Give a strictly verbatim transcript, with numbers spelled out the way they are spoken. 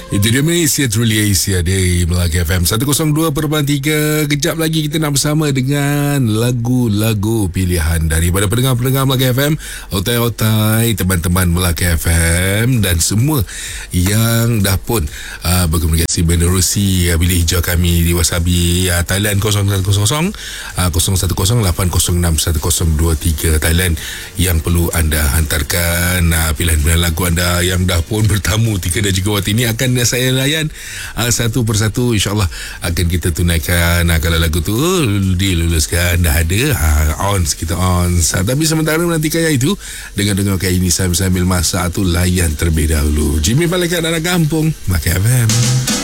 Itu dia Malaysia Truly Asia di Melaka F M seratus dua perpuluhan tiga. Kejap lagi kita nak bersama dengan lagu-lagu pilihan daripada pendengar-pendengar Melaka F M, otai-otai teman-teman Melaka F M dan semua yang dah pun uh, berkomunikasi menerusi uh, bilik hijau kami di Wasabi uh, Thailand kosong satu kosong uh, kosong satu kosong lapan kosong enam satu kosong dua tiga Thailand, yang perlu anda hantarkan uh, pilihan-pilihan lagu anda yang dah pun bertamu Tika dan juga Wati ini akan saya layan uh, satu persatu. InsyaAllah akan kita tunaikan uh, kalau lagu tu diluluskan dah ada uh, on kita on. Uh, tapi sementara menantikan yang itu dengan dengarkan ini sambil-sambil masak tu layan terlebih dahulu. Jimmy balik ke anak kampung Melaka F M.